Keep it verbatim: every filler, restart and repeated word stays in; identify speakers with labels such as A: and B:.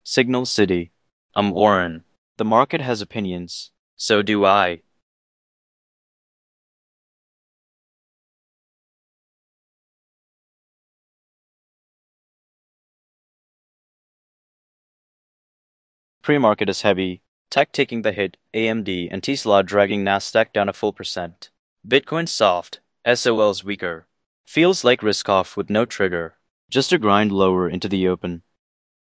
A: Signal City. I'm Warren. The market has opinions. So do I. Pre-market is heavy. Tech taking the hit, A M D and Tesla dragging Nasdaq down a full percent. Bitcoin soft, S O L's weaker. Feels like risk off with no trigger. Just a grind lower into the open.